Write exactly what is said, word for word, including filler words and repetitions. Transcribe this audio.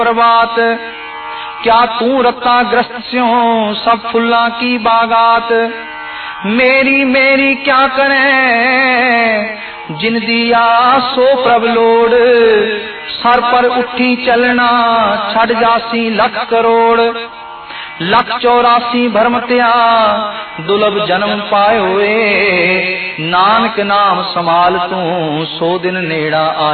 प्रभात। क्या तू रत्ता ग्रस्त स्यों सब फुल्ला की बागात। मेरी मेरी क्या करें जिन दिया सो प्रभ लोड़। सर पर उठी चलना छड़ जासी लख करोड़। लख चौरासी भरम त्या दुलभ जन्म पाए हुए। नानक नाम संभाल तू सो दिन नेड़ा आए।